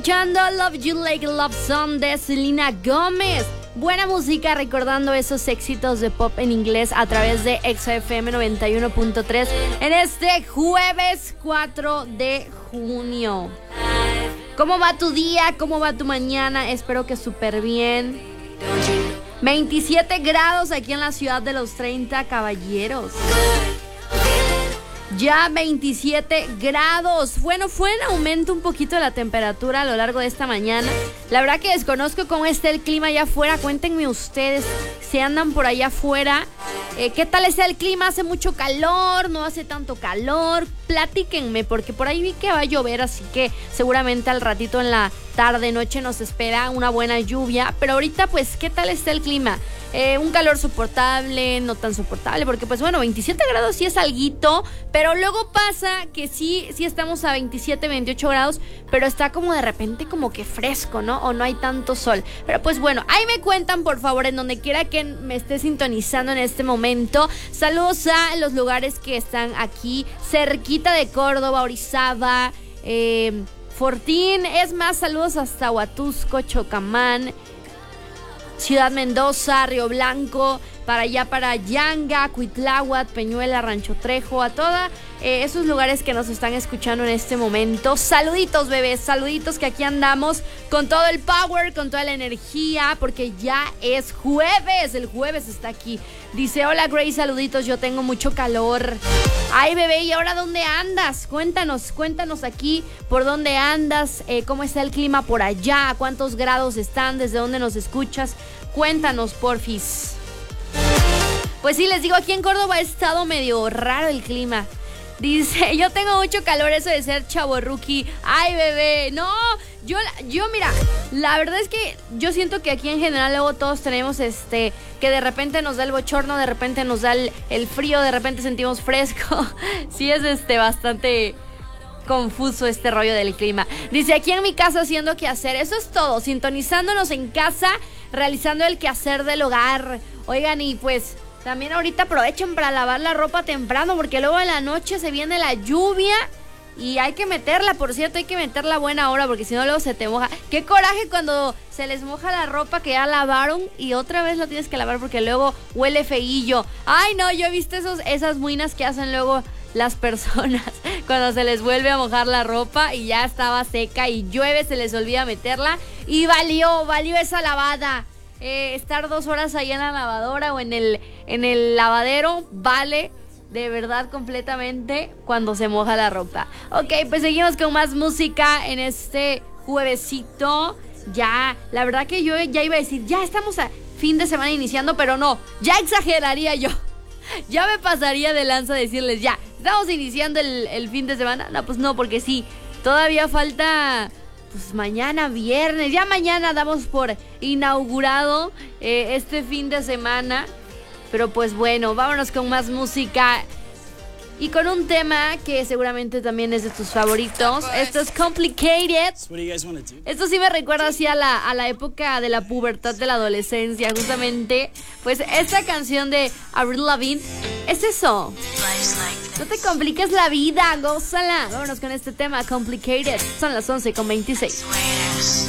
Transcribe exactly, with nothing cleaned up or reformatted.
escuchando Love You Like a Love Song de Selena Gómez. Buena música, recordando esos éxitos de pop en inglés a través de Exa F M noventa y uno punto tres en este jueves cuatro de junio. ¿Cómo va tu día? ¿Cómo va tu mañana? Espero que súper bien. veintisiete grados aquí en la ciudad de los treinta caballeros. Ya veintisiete grados. Bueno, fue en aumento un poquito de la temperatura a lo largo de esta mañana. La verdad que desconozco cómo está el clima allá afuera. Cuéntenme ustedes si andan por allá afuera. Eh, ¿Qué tal está el clima? ¿Hace mucho calor? ¿No hace tanto calor? Platíquenme, porque por ahí vi que va a llover, así que seguramente al ratito en la tarde, noche nos espera una buena lluvia. Pero ahorita, pues, ¿qué tal está el clima? Eh, un calor soportable, no tan soportable, porque pues bueno, veintisiete grados sí es alguito, pero luego pasa que sí, sí estamos a veintisiete, veintiocho grados, pero está como de repente como que fresco, ¿no? O no hay tanto sol. Pero pues bueno, ahí me cuentan, por favor, en donde quiera que me esté sintonizando en este momento. Saludos a los lugares que están aquí cerquita de Córdoba, Orizaba, eh, Fortín, es más, saludos hasta Huatusco, Chocamán, Ciudad Mendoza, Río Blanco, para allá para Yanga, Cuitláhuac, Peñuela, Rancho Trejo, a todos eh, esos lugares que nos están escuchando en este momento. Saluditos, bebés, saluditos, que aquí andamos con todo el power, con toda la energía, porque ya es jueves, el jueves está aquí. Dice, hola Grace, saluditos, yo tengo mucho calor. Ay, bebé, ¿y ahora dónde andas? Cuéntanos, cuéntanos aquí por dónde andas, eh, cómo está el clima por allá, cuántos grados están, desde dónde nos escuchas. Cuéntanos, porfis. Pues sí, les digo, aquí en Córdoba ha estado medio raro el clima. Dice, yo tengo mucho calor, eso de ser chavorruqui. Ay, bebé, no, yo, yo mira, la verdad es que yo siento que aquí en general luego todos tenemos este, que de repente nos da el bochorno, de repente nos da el, el frío, de repente sentimos fresco. Sí es este bastante confuso este rollo del clima. Dice, aquí en mi casa haciendo quehacer, eso es todo, sintonizándonos en casa, realizando el quehacer del hogar. Oigan, y pues también ahorita aprovechen para lavar la ropa temprano, porque luego en la noche se viene la lluvia y hay que meterla, por cierto, hay que meterla a buena hora, porque si no luego se te moja. Qué coraje cuando se les moja la ropa que ya lavaron y otra vez la tienes que lavar porque luego huele feillo. Ay, no, yo he visto esos, esas muinas que hacen luego las personas cuando se les vuelve a mojar la ropa y ya estaba seca y llueve, se les olvida meterla y valió, valió esa lavada. Eh, estar dos horas ahí en la lavadora o en el, en el lavadero vale de verdad completamente cuando se moja la ropa. Ok, pues seguimos con más música en este juevesito. Ya, la verdad que yo ya iba a decir, ya estamos a fin de semana iniciando, pero no, ya exageraría yo. Ya me pasaría de lanza decirles, ya, estamos iniciando el, el fin de semana. No, pues no, porque sí, todavía falta, pues mañana viernes. Ya mañana damos por inaugurado eh, este fin de semana. Pero pues bueno, vámonos con más música y con un tema que seguramente también es de tus favoritos. Esto es Complicated. Esto sí me recuerda así a la, a la época de la pubertad, de la adolescencia, justamente. Pues esta canción de Avril Lavigne es eso. No te compliques la vida, gózala. Vámonos con este tema, Complicated. Son las once con veintiséis.